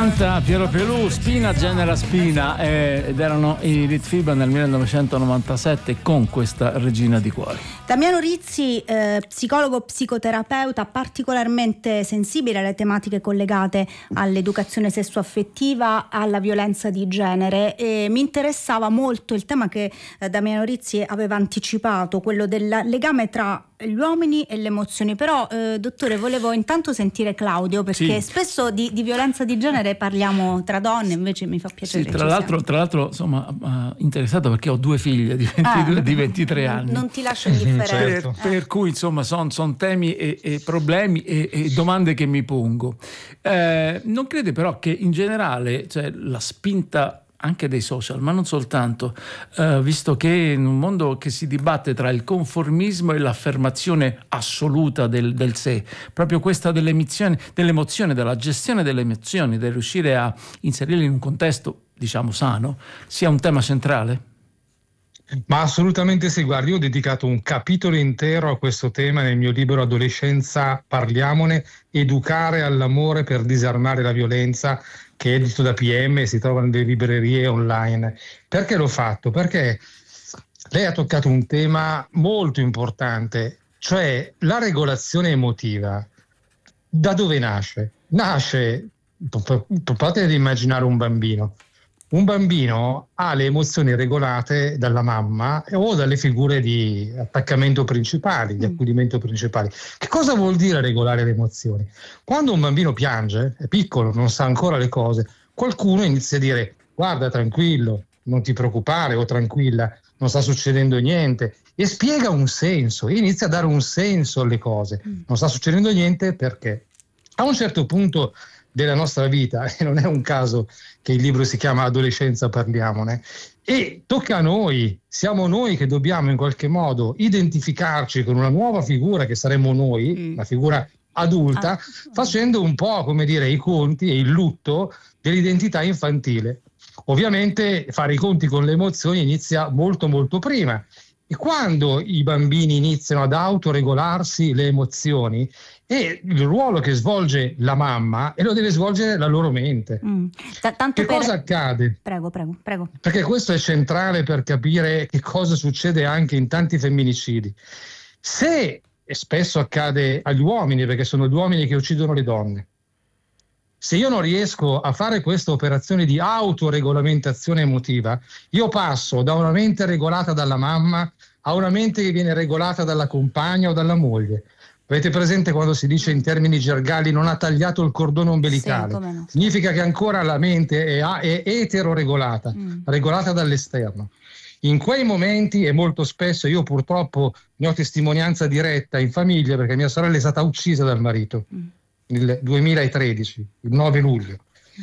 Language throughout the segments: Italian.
70, Piero Pelù, Spina genera spina, ed erano i Litfiba nel 1997 con questa Regina di Cuori. Damiano Rizzi, psicologo psicoterapeuta, particolarmente sensibile alle tematiche collegate all'educazione sessuaffettiva, alla violenza di genere, e mi interessava molto il tema che Damiano Rizzi aveva anticipato, quello del legame tra gli uomini e le emozioni. Però dottore, volevo intanto sentire Claudio, perché spesso di violenza di genere parliamo tra donne, invece mi fa piacere. Sì, tra l'altro insomma, interessato perché ho due figlie di 22 e di 23 anni. Non ti lascio indifferente. Certo. Per cui insomma sono temi e problemi e domande che mi pongo. Non crede però che in generale, cioè, la spinta anche dei social, ma non soltanto, visto che in un mondo che si dibatte tra il conformismo e l'affermazione assoluta del sé, proprio questa dell'emozione, della gestione delle emozioni, del riuscire a inserirle in un contesto, diciamo, sano, sia un tema centrale? Ma assolutamente sì, guardi, io ho dedicato un capitolo intero a questo tema nel mio libro Adolescenza, parliamone, educare all'amore per disarmare la violenza, che è edito da PM e si trova nelle librerie online. Perché l'ho fatto? Perché lei ha toccato un tema molto importante, cioè la regolazione emotiva. Da dove nasce? Nasce, provate ad immaginare un bambino. Un bambino ha le emozioni regolate dalla mamma o dalle figure di attaccamento principali, di accudimento principali. Che cosa vuol dire regolare le emozioni? Quando un bambino piange, è piccolo, non sa ancora le cose, qualcuno inizia a dire: guarda, tranquillo, non ti preoccupare, o tranquilla, non sta succedendo niente, e spiega un senso, inizia a dare un senso alle cose. Non sta succedendo niente perché a un certo punto della nostra vita, e non è un caso che il libro si chiama Adolescenza, parliamone, e tocca a noi, siamo noi che dobbiamo in qualche modo identificarci con una nuova figura che saremmo noi, una figura adulta, facendo un po', come dire, i conti e il lutto dell'identità infantile. Ovviamente fare i conti con le emozioni inizia molto molto prima, e quando i bambini iniziano ad autoregolarsi le emozioni, è il ruolo che svolge la mamma, e lo deve svolgere la loro mente. Cosa accade? Prego. Perché questo è centrale per capire che cosa succede anche in tanti femminicidi. Se, e spesso accade agli uomini, perché sono gli uomini che uccidono le donne, se io non riesco a fare questa operazione di autoregolamentazione emotiva, io passo da una mente regolata dalla mamma a una mente che viene regolata dalla compagna o dalla moglie. Avete presente quando si dice in termini gergali non ha tagliato il cordone ombelicale? Sì, no. Significa che ancora la mente è eteroregolata, regolata dall'esterno. In quei momenti, e molto spesso, io purtroppo ne ho testimonianza diretta in famiglia, perché mia sorella è stata uccisa dal marito nel 2013, il 9 luglio.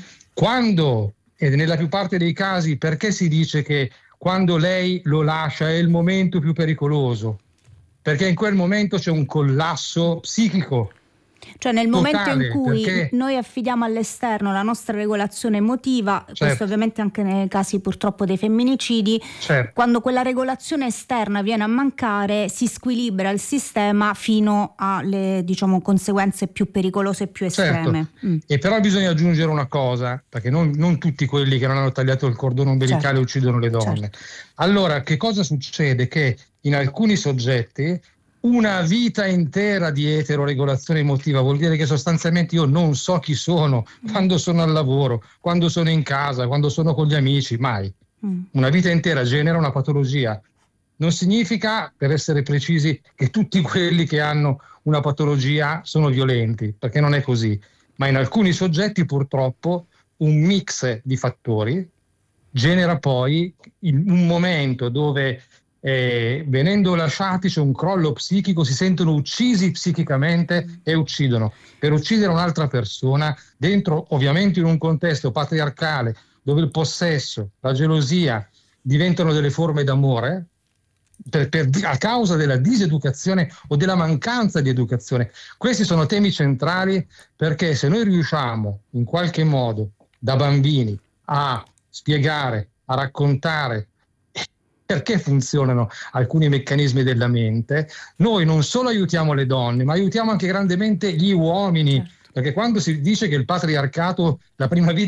Quando, e nella più parte dei casi, perché si dice che quando lei lo lascia è il momento più pericoloso? Perché in quel momento c'è un collasso psichico. Cioè nel totale, momento in cui perché noi affidiamo all'esterno la nostra regolazione emotiva, certo, questo ovviamente anche nei casi purtroppo dei femminicidi, certo, quando quella regolazione esterna viene a mancare, si squilibra il sistema fino alle, diciamo, conseguenze più pericolose e più estreme. Certo. E però bisogna aggiungere una cosa, perché non tutti quelli che non hanno tagliato il cordone ombelicale, certo, uccidono le donne. Certo. Allora, che cosa succede? Che in alcuni soggetti una vita intera di eteroregolazione emotiva vuol dire che sostanzialmente io non so chi sono quando sono al lavoro, quando sono in casa, quando sono con gli amici, mai. Una vita intera genera una patologia. Non significa, per essere precisi, che tutti quelli che hanno una patologia sono violenti, perché non è così. Ma in alcuni soggetti purtroppo un mix di fattori genera poi un momento dove venendo lasciati c'è un crollo psichico, si sentono uccisi psichicamente e uccidono. Per uccidere un'altra persona, dentro ovviamente in un contesto patriarcale dove il possesso, la gelosia diventano delle forme d'amore, a causa della diseducazione o della mancanza di educazione. Questi sono temi centrali, perché se noi riusciamo in qualche modo da bambini a spiegare, a raccontare perché funzionano alcuni meccanismi della mente, noi non solo aiutiamo le donne, ma aiutiamo anche grandemente gli uomini, certo, perché quando si dice che il patriarcato, la prima vita